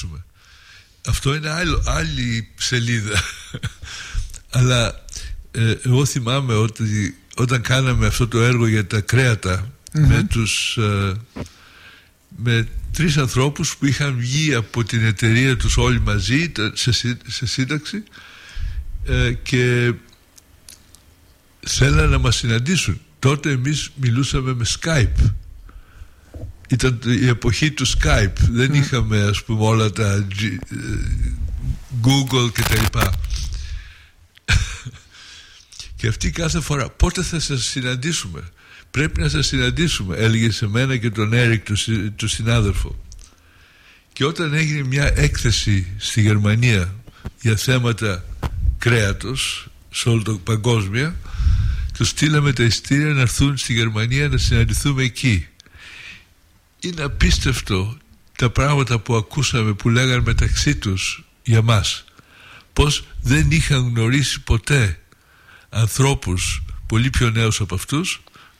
συναντήσουμε. Αυτό είναι άλλη σελίδα. Αλλά εγώ θυμάμαι ότι όταν κάναμε αυτό το έργο για τα κρέατα με 3 ανθρώπους που είχαν βγει από την εταιρεία τους όλοι μαζί σε σύνταξη και θέλανε να μας συναντήσουν. Τότε εμείς μιλούσαμε με Skype. Ήταν η εποχή του Skype. Δεν είχαμε, ας πούμε, όλα τα Google και τα λοιπά. Και αυτή κάθε φορά, πότε θα σας συναντήσουμε? Πρέπει να σας συναντήσουμε, έλεγε σε μένα και τον Έρικ, του συνάδελφο. Και όταν έγινε μια έκθεση στη Γερμανία για θέματα κρέατος σε όλο το παγκόσμια, τους στείλαμε τα εισιτήρια να έρθουν στη Γερμανία να συναντηθούμε εκεί. Είναι απίστευτο τα πράγματα που ακούσαμε που λέγανε μεταξύ τους για μας, πως δεν είχαν γνωρίσει ποτέ ανθρώπους πολύ πιο νέους από αυτούς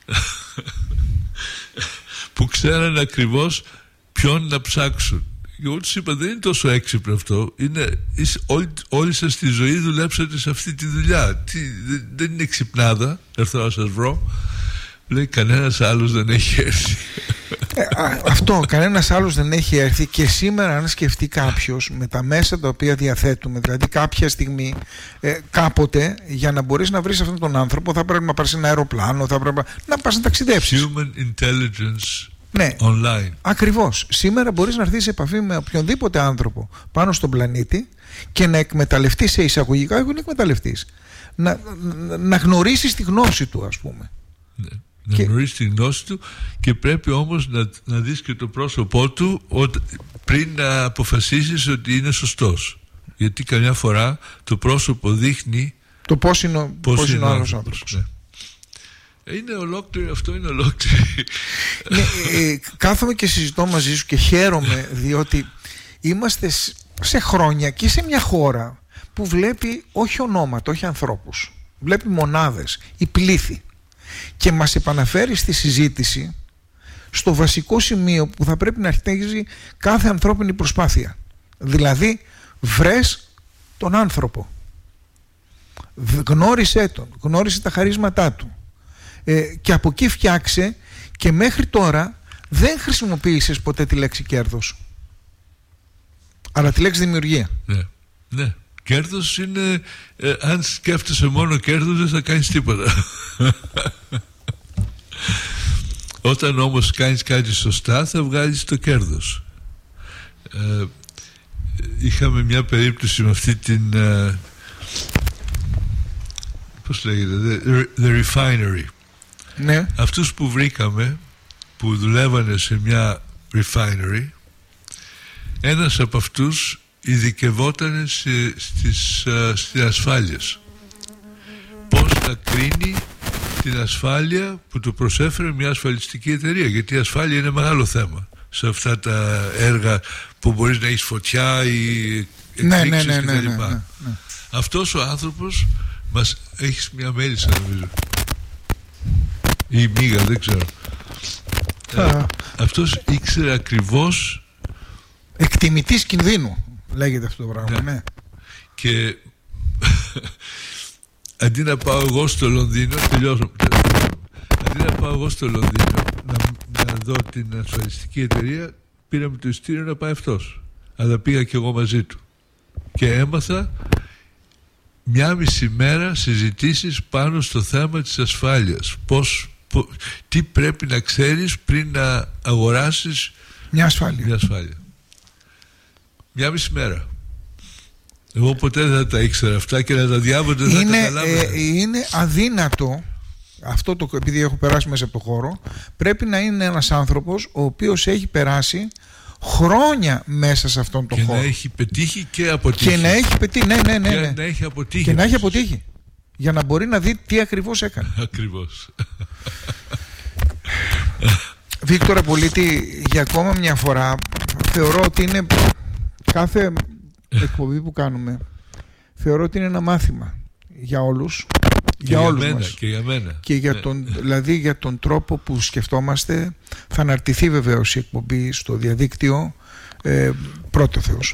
που ξέραν ακριβώς ποιον να ψάξουν. Και εγώ τους είπα, δεν είναι τόσο έξυπνο αυτό. Όλοι σας στη ζωή δουλέψατε σε αυτή τη δουλειά. Δεν είναι ξυπνάδα, έρθω να σας βρω. Λέει, κανένας άλλος δεν έχει έρθει. Αυτό, κανένας άλλος δεν έχει έρθει. Και σήμερα, αν σκεφτεί κάποιος με τα μέσα τα οποία διαθέτουμε, δηλαδή κάποια στιγμή, κάποτε, για να μπορείς να βρεις αυτόν τον άνθρωπο, θα πρέπει να πάρεις ένα αεροπλάνο, θα πρέπει να πας να ταξιδέψεις. Human intelligence, ναι, online. Ακριβώς. Σήμερα μπορείς να έρθεις σε επαφή με οποιονδήποτε άνθρωπο πάνω στον πλανήτη και να εκμεταλλευτείς, σε εισαγωγικά, να εκμεταλλευτείς. Να γνωρίσεις τη γνώση του, ας πούμε. Ναι. Να γνωρίσεις τη γνώση του, και πρέπει όμως να δεις και το πρόσωπό του πριν να αποφασίσεις ότι είναι σωστός. Γιατί καμιά φορά το πρόσωπο δείχνει το πώς είναι ο άλλος άνθρωπος. Ναι. Είναι ολόκληρη, αυτό είναι ολόκληρη. Ναι, κάθομαι και συζητώ μαζί σου και χαίρομαι, διότι είμαστε σε χρόνια και σε μια χώρα που βλέπει όχι ονόματα, όχι ανθρώπους, βλέπει μονάδες, η πλήθη, και μας επαναφέρει στη συζήτηση στο βασικό σημείο που θα πρέπει να αρχίζει κάθε ανθρώπινη προσπάθεια. Δηλαδή, βρες τον άνθρωπο, γνώρισέ τον, γνώρισε τα χαρίσματά του, και από εκεί φτιάξε. Και μέχρι τώρα δεν χρησιμοποίησες ποτέ τη λέξη κέρδος, αλλά τη λέξη δημιουργία. Ναι, ναι. Κέρδος είναι, αν σκέφτεσαι μόνο κέρδος δεν θα κάνεις τίποτα. Όταν όμως κάνεις κάτι σωστά θα βγάλεις το κέρδος. Είχαμε μια περίπτωση με αυτή την πώς λέγεται, the refinery. Ναι. Αυτούς που βρήκαμε που δουλεύανε σε μια refinery, ένας από αυτούς ειδικευόταν στις ασφάλειες. Πώς να κρίνει την ασφάλεια που του προσέφερε μια ασφαλιστική εταιρεία, γιατί η ασφάλεια είναι μεγάλο θέμα σε αυτά τα έργα που μπορείς να έχεις φωτιά ή εκρήξεις κτλ. Ναι. Αυτός ο άνθρωπος μας... Έχεις μια μέλισσα νομίζω ή μίγα, δεν ξέρω. Αυτός ήξερε ακριβώς, εκτιμητής κινδύνου λέγεται αυτό το πράγμα. Ναι. Και αντί να πάω εγώ στο Λονδίνο, αντί να πάω εγώ στο Λονδίνο να δω την ασφαλιστική εταιρεία, πήραμε το εισιτήριο να πάει αυτός, αλλά πήγα και εγώ μαζί του και έμαθα 1,5 μέρα συζητήσεις πάνω στο θέμα της ασφάλειας. Τι πρέπει να ξέρεις πριν να αγοράσεις μια ασφάλεια. 1,5 μέρα. Εγώ ποτέ δεν τα ήξερα αυτά και να τα διάβαζα δεν τα καταλάβαινα. Είναι αδύνατο αυτό, επειδή έχω περάσει μέσα από το χώρο. Πρέπει να είναι ένας άνθρωπος ο οποίος έχει περάσει χρόνια μέσα σε αυτόν τον χώρο. Και να έχει πετύχει και αποτύχει. Και να έχει πετύχει, ναι. Και να έχει αποτύχει. Και να έχει αποτύχει. Για να μπορεί να δει τι ακριβώς έκανε. Ακριβώς. Βίκτορα Πολίτη, για ακόμα μια φορά θεωρώ ότι είναι κάθε εκπομπή που κάνουμε, θεωρώ ότι είναι ένα μάθημα για όλους. Για όλους μας. Και για μένα. Και για δηλαδή για τον τρόπο που σκεφτόμαστε. Θα αναρτηθεί βεβαίως η εκπομπή στο διαδίκτυο, πρώτο Θεός.